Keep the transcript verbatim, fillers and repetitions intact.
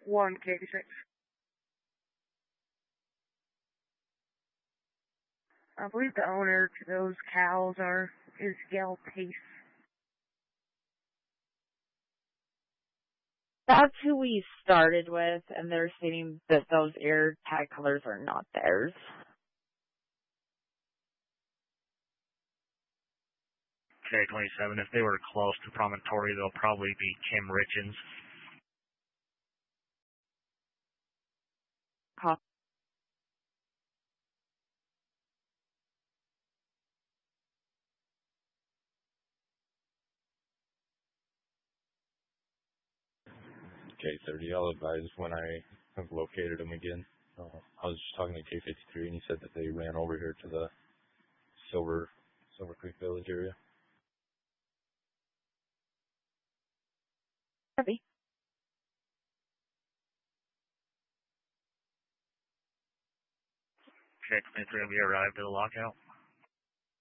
one K six. I believe the owner to those cows are is Gail Pace. That's who we started with, and they're stating that those air tag colors are not theirs. K twenty-seven, if they were close to Promontory, they'll probably be Kim Richens. Huh. K thirty, I'll advise when I have located them again. Uh, I was just talking to K fifty-three, and he said that they ran over here to the Silver Silver Creek Village area. Copy. K twenty-three, have you arrived at the lockout?